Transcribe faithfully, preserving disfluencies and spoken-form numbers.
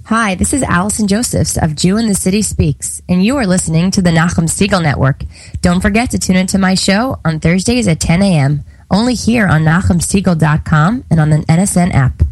Hi, this is Allison Josephs of Jew in the City Speaks, and you are listening to the Nachum Segal Network. Don't forget to tune into my show on Thursdays at ten a.m., only here on Nachum Segal dot com and on the N S N app.